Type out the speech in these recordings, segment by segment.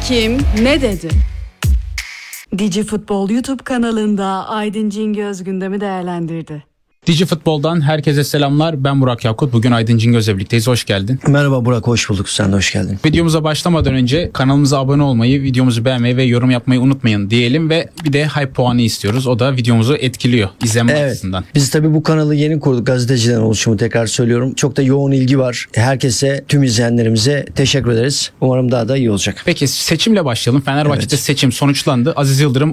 Kim ne dedi? Digi Futbol YouTube kanalında Aydın Cingöz gündemi değerlendirdi. Digi Futbol'dan herkese selamlar. Ben Burak Yakut. Bugün Aydın Cingöz'le birlikteyiz. Hoş geldin. Merhaba Burak, hoş bulduk. Sen de hoş geldin. Videomuza başlamadan önce kanalımıza abone olmayı, videomuzu beğenmeyi ve yorum yapmayı unutmayın diyelim ve bir de hype puanı istiyoruz. O da videomuzu etkiliyor izlenme açısından. Biz tabii bu kanalı yeni kurduk. Gazeteciden oluşumu tekrar söylüyorum. Çok da yoğun ilgi var. Herkese, tüm izleyenlerimize teşekkür ederiz. Umarım daha da iyi olacak. Peki seçimle başlayalım. Fenerbahçe'de seçim sonuçlandı. Aziz Yıldırım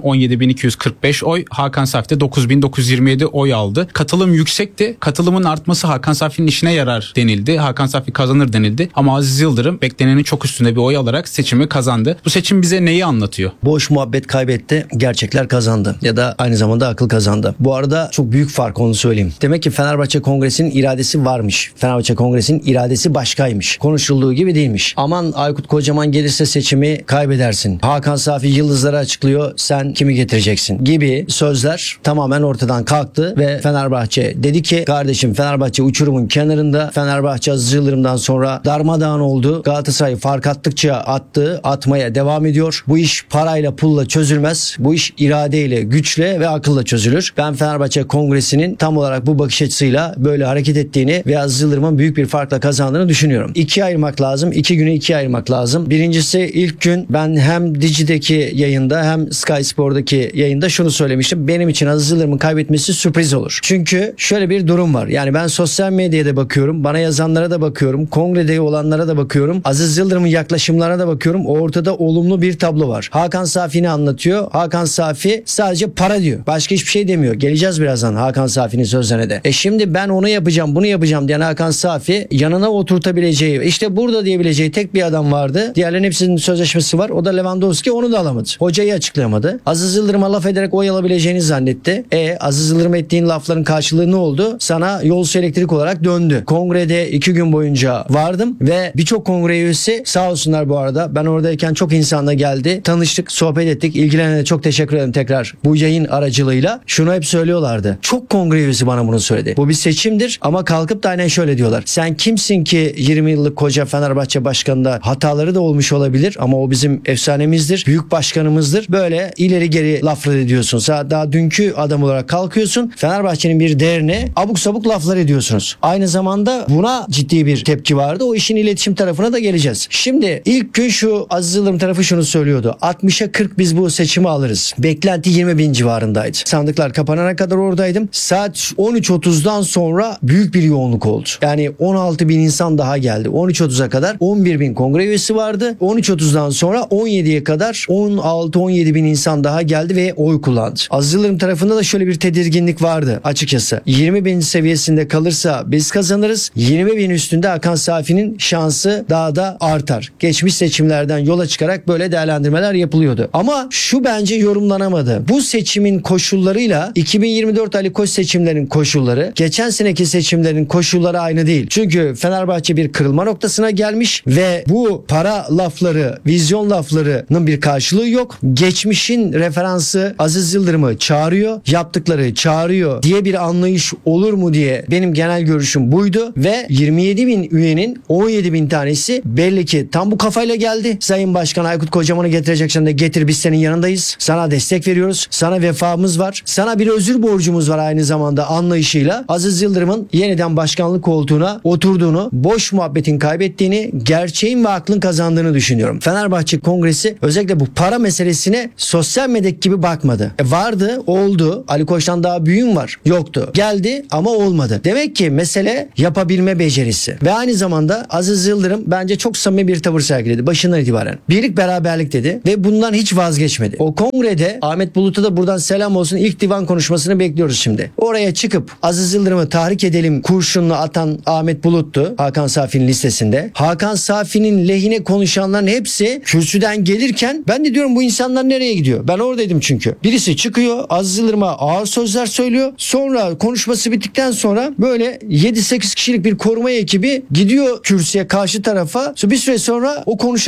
17.245 oy, Hakan Safi de 9.927 oy aldı. Katılım yüksekti. Katılımın artması Hakan Safi'nin işine yarar denildi. Hakan Safi kazanır denildi. Ama Aziz Yıldırım beklenenin çok üstünde bir oy alarak seçimi kazandı. Bu seçim bize neyi anlatıyor? Boş muhabbet kaybetti. Gerçekler kazandı. Ya da aynı zamanda akıl kazandı. Bu arada çok büyük fark, onu söyleyeyim. Demek ki Fenerbahçe Kongresi'nin iradesi varmış. Fenerbahçe Kongresi'nin iradesi başkaymış. Konuşulduğu gibi değilmiş. Aman Aykut Kocaman gelirse seçimi kaybedersin. Hakan Safi yıldızları açıklıyor. Sen kimi getireceksin? Gibi sözler tamamen ortadan kalktı ve Fenerbahçe dedi ki kardeşim, Fenerbahçe uçurumun kenarında. Fenerbahçe Aziz Yıldırım'dan sonra darmadağın oldu. Galatasaray fark attıkça atmaya devam ediyor. Bu iş parayla pulla çözülmez. Bu iş iradeyle, güçle ve akılla çözülür. Ben Fenerbahçe Kongresi'nin tam olarak bu bakış açısıyla böyle hareket ettiğini ve Aziz Yıldırım'ın büyük bir farkla kazandığını düşünüyorum. İkiye ayırmak lazım. 2 güne ikiye ayırmak lazım. Birincisi, ilk gün ben hem Digi'deki yayında hem Sky Spor'daki yayında şunu söylemiştim. Benim için Aziz Yıldırım'ın kaybetmesi sürpriz olur. Çünkü şöyle bir durum var. Yani ben sosyal medyada bakıyorum. Bana yazanlara da bakıyorum. Kongrede olanlara da bakıyorum. Aziz Yıldırım'ın yaklaşımlarına da bakıyorum. Ortada olumlu bir tablo var. Hakan Safi'ni anlatıyor. Hakan Safi sadece para diyor. Başka hiçbir şey demiyor. Geleceğiz birazdan Hakan Safi'nin sözlerine de. Şimdi ben onu yapacağım, bunu yapacağım diyen Hakan Safi yanına oturtabileceği, işte burada diyebileceği tek bir adam vardı. Diğerlerinin hepsinin sözleşmesi var. O da Lewandowski. Onu da alamadı. Hocayı açıklayamadı. Aziz Yıldırım'a laf ederek oy alabileceğini zannetti. Aziz Yıldırım ettiğin lafların karşılığı ne oldu? Sana yolcu elektrik olarak döndü. Kongrede 2 gün boyunca vardım ve birçok kongre üyesi, sağ olsunlar bu arada, ben oradayken çok insanla geldi. Tanıştık, sohbet ettik. İlgilenene çok teşekkür ederim tekrar bu yayın aracılığıyla. Şunu hep söylüyorlardı. Çok kongre üyesi bana bunu söyledi. Bu bir seçimdir ama kalkıp da aynen şöyle diyorlar. Sen kimsin ki 20 yıllık koca Fenerbahçe başkanında hataları da olmuş olabilir ama o bizim efsanemizdir. Büyük başkanımızdır. Böyle ileri geri laflar ediyorsun. Daha dünkü adam olarak kalkıyorsun. Fenerbahçe'nin bir değerine abuk sabuk laflar ediyorsunuz. Aynı zamanda buna ciddi bir tepki vardı. O işin iletişim tarafına da geleceğiz. Şimdi ilk gün şu Aziz Yıldırım tarafı şunu söylüyordu. 60'a 40 biz bu seçimi alırız. Beklenti 20.000 civarındaydı. Sandıklar kapanana kadar oradaydım. Saat 13.30'dan sonra büyük bir yoğunluk oldu. Yani 16.000 insan daha geldi. 13.30'a kadar 11.000 kongre üyesi vardı. 13.30'dan sonra 17'ye kadar 16-17 bin insan daha geldi ve oy kullandı. Aziz Yıldırım tarafında da şöyle bir tedirginlik vardı açıkçası. 20.000 seviyesinde kalırsa biz kazanırız. 20.000 üstünde Hakan Safi'nin şansı daha da artar. Geçmiş seçimlerden yola çıkarak böyle değerlendirmeler yapılıyordu. Ama şu bence yorumlanamadı. Bu seçimin koşullarıyla 2024 Ali Koç seçimlerinin koşulları, geçen seneki seçimlerin koşulları aynı değil. Çünkü Fenerbahçe bir kırılma noktasına gelmiş ve bu para lafları, vizyon laflarının bir karşılığı yok. Geçmişin referansı Aziz Yıldırım'ı çağırıyor, yaptıkları çağırıyor diye bir anlayış olur mu diye benim genel görüşüm buydu ve 27 bin üyenin 17 bin tanesi belli ki tam bu kafayla geldi. Sayın Başkan Aykut Kocaman'ı getireceksen de getir, biz senin yanındayız. Sana destek veriyoruz. Sana vefamız var. Sana bir özür borcumuz var aynı zamanda anlayışıyla. Aziz Yıldırım'ın yeniden başkanlık koltuğuna oturduğunu, boş muhabbetin kaybettiğini, gerçeğin ve aklın kazandığını düşünüyorum. Fenerbahçe Kongresi özellikle bu para meselesine sosyal medyadaki gibi bakmadı. Vardı, oldu. Ali Koç'tan daha büyüğüm var. Yoktu. Geldi ama olmadı. Demek ki mesele yapabilme becerisi. Ve aynı zamanda Aziz Yıldırım bence çok samimi bir tavır sergiledi başından itibaren. Birlik beraberlik dedi ve bundan hiç vazgeçmedi. O kongrede Ahmet Bulut'a da buradan selam olsun, ilk divan konuşmasını bekliyoruz şimdi. Oraya çıkıp Aziz Yıldırım'ı tahrik edelim kurşununu atan Ahmet Bulut'tu Hakan Safi'nin listesinde. Hakan Safi'nin lehine konuşanların hepsi kürsüden gelirken ben de diyorum bu insanlar nereye gidiyor? Ben oradaydım çünkü. Birisi çıkıyor Aziz Yıldırım'a ağır sözler söylüyor. Sonra konuşması bittikten sonra böyle 7-8 kişilik bir koruma ekibi gidiyor kürsüye, karşı tarafa. Bir süre sonra o konuşan